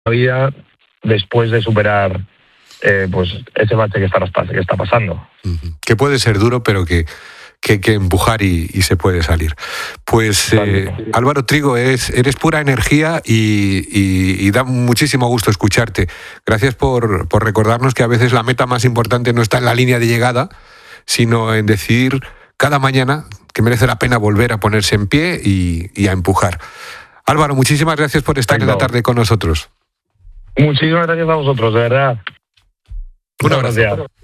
vida después de superar pues ese bache que está pasando. Que puede ser duro, pero que hay que empujar y se puede salir. Pues Álvaro Trigo, eres pura energía y da muchísimo gusto escucharte. Gracias por recordarnos que a veces la meta más importante no está en la línea de llegada, sino en decidir cada mañana que merece la pena volver a ponerse en pie y a empujar. Álvaro, muchísimas gracias por estar en la tarde con nosotros. Muchísimas gracias a vosotros, de verdad. Un abrazo.